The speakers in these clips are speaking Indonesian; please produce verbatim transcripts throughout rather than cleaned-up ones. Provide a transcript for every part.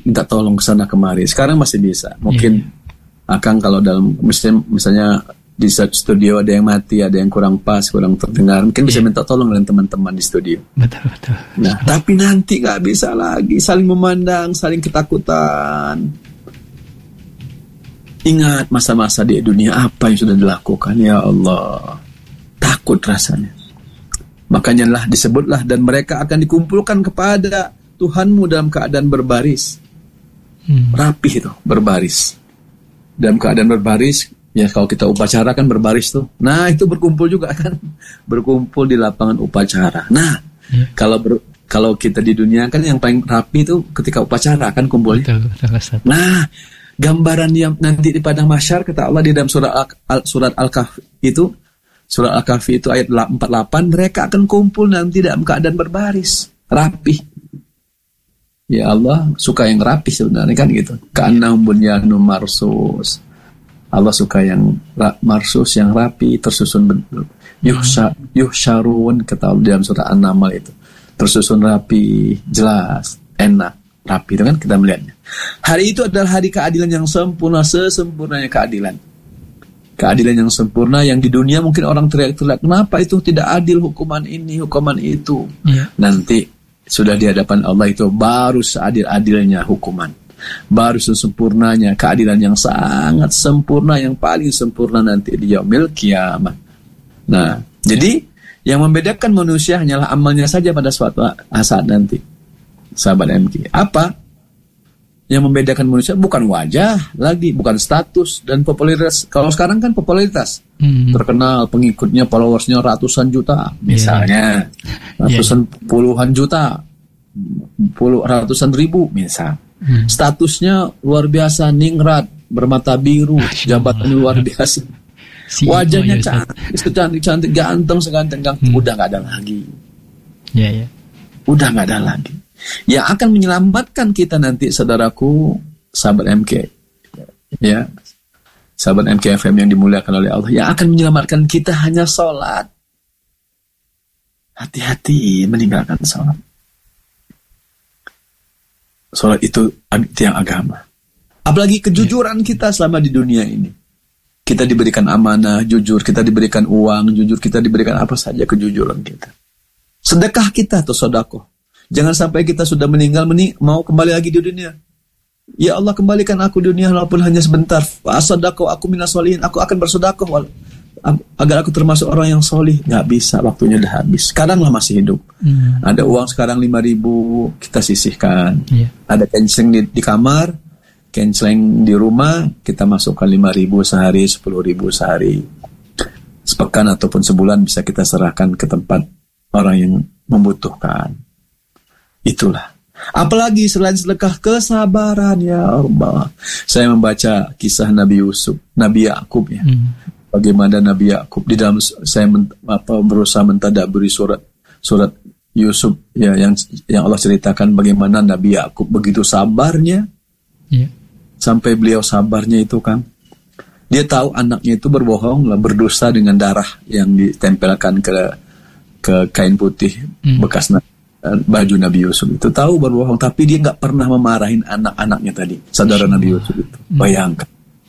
minta tolong ke sana kemari. Sekarang masih bisa. Mungkin yeah. Akang kalau dalam misalnya, misalnya di studio ada yang mati, ada yang kurang pas, kurang terdengar, mungkin yeah. bisa minta tolong dengan teman-teman di studio. Betul, betul. Nah, tapi nanti nggak bisa lagi saling memandang, saling ketakutan. Ingat masa-masa di dunia apa yang sudah dilakukan, ya Allah. Takut rasanya. Makanya lah disebutlah, dan mereka akan dikumpulkan kepada Tuhanmu dalam keadaan berbaris. Hmm. Rapih itu, berbaris. Dalam keadaan berbaris, ya kalau kita upacara kan berbaris tuh. Nah, itu berkumpul juga kan. Berkumpul di lapangan upacara. Nah, yeah. kalau ber, kalau kita di dunia kan yang paling rapi itu ketika upacara kan kumpulnya. Betul, betul, nah, gambaran yang nanti di padang mahsyar kata Allah di dalam surah Al, surat Al-Kahfi itu, surah Al-Kahfi itu ayat empat puluh delapan, mereka akan kumpul nanti dalam keadaan berbaris, rapi. Ya Allah suka yang rapi sebenarnya kan gitu. Ka'annahum bunyanun marsus. Allah suka yang ra, marsus, yang rapi, tersusun bentuk. Yuhsha, yuhsyarun kata Allah dalam surah An-Naml itu. Tersusun rapi, jelas, enak. Rapi itu kan kita melihatnya. Hari itu adalah hari keadilan yang sempurna, sesempurnanya keadilan. Keadilan yang sempurna yang di dunia mungkin orang teriak-teriak, kenapa itu tidak adil hukuman ini, hukuman itu. Ya. Nanti sudah di hadapan Allah itu baru seadil-adilnya hukuman. Baru sesempurnanya keadilan yang sangat sempurna, yang paling sempurna nanti di yaumil kiamah. Nah, ya. Jadi yang membedakan manusia hanyalah amalnya saja pada suatu saat nanti. Sahabat M K, apa yang membedakan manusia? Bukan wajah lagi, bukan status dan popularitas. Kalau sekarang kan popularitas, hmm. terkenal, pengikutnya, followersnya ratusan juta, misalnya, yeah. ratusan yeah. puluhan juta, puluh ratusan ribu, misal. Hmm. Statusnya luar biasa, ningrat, bermata biru, jabatan luar biasa, si wajahnya ya, cantik, secantik-cantik, ganteng, seganteng-ganteng, hmm. udah nggak ada lagi. Yeah, yeah. Udah nggak ada lagi. Yang akan menyelamatkan kita nanti, saudaraku, sahabat M K, ya, sahabat M K F M yang dimuliakan oleh Allah, yang akan menyelamatkan kita hanya sholat. Hati-hati meninggalkan sholat. Sholat itu tiang agama. Apalagi kejujuran kita selama di dunia ini. Kita diberikan amanah, jujur, kita diberikan uang, jujur, kita diberikan apa saja, kejujuran kita. Sedekah kita atau sedekah. Jangan sampai kita sudah meninggal mening- mau kembali lagi di dunia. Ya Allah, kembalikan aku di dunia walaupun hanya sebentar. Asadaqo aku minas solihin, aku akan bersedekah agar aku termasuk orang yang solih. Nggak bisa, waktunya udah habis. Sekarang lah masih hidup. Hmm. Ada uang sekarang lima ribu, kita sisihkan. Yeah. Ada kenceng di, di kamar, kenceng di rumah, kita masukkan lima ribu sehari, sepuluh ribu sehari. Sepekan ataupun sebulan bisa kita serahkan ke tempat orang yang membutuhkan. Itulah. Apalagi selain sedekah, kesabaran, ya Allah. Saya membaca kisah Nabi Yusuf, Nabi Yakub ya. Hmm. Bagaimana Nabi Yakub di dalam saya men, apa, berusaha mentadabburi surat surat Yusuf ya, yang yang Allah ceritakan bagaimana Nabi Yakub begitu sabarnya. Yeah. Sampai beliau sabarnya itu kan. Dia tahu anaknya itu berbohong lah, berdosa dengan darah yang ditempelkan ke ke kain putih hmm. bekas baju Nabi Yusuf itu, tahu berbohong, tapi dia nggak pernah memarahin anak-anaknya tadi, saudara Nabi Yusuf itu. Bayangkan,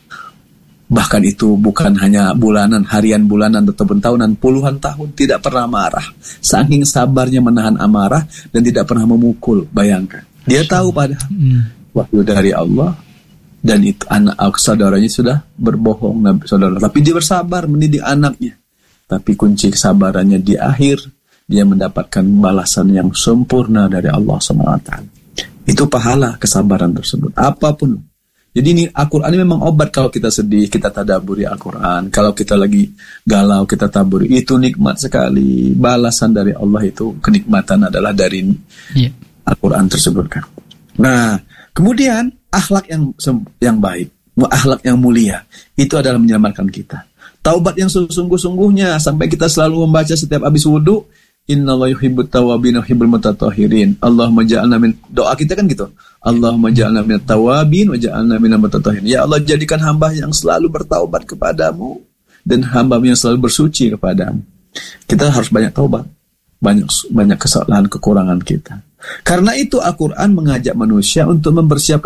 bahkan itu bukan hanya bulanan, harian, bulanan, ataupun tahunan, puluhan tahun tidak pernah marah, saking sabarnya menahan amarah dan tidak pernah memukul. Bayangkan, dia tahu pada wahyu dari Allah dan itu anak saudaranya sudah berbohong, saudara, tapi dia bersabar mendidik anaknya. Tapi kunci kesabarannya di akhir, dia mendapatkan balasan yang sempurna dari Allah subhanahu wa taala. Itu pahala kesabaran tersebut. Apapun. Jadi ini Al-Quran ini memang obat kalau kita sedih, kita tadaburi Al-Quran. Kalau kita lagi galau, kita taburi. Itu nikmat sekali. Balasan dari Allah itu, kenikmatan adalah dari yeah. Al-Quran tersebut kan. Nah, kemudian akhlak yang yang baik, akhlak yang mulia, itu adalah menyelamatkan kita. Taubat yang sesungguh-sungguhnya sampai kita selalu membaca setiap habis wudu, innallaha yuhibbut tawwabin wa yuhibbul mutatahhirin. Allahumma ja'alna min, doa kita kan gitu. Allahumma ja'alna minat tawwabin wa ja'alna minal mutatahhirin. Ya Allah, jadikan hamba yang selalu bertaubat kepadamu dan hamba yang selalu bersuci kepadamu. Kita harus banyak taubat, banyak banyak kesalahan, kekurangan kita. Karena itu Al-Quran mengajak manusia untuk mempersiapkan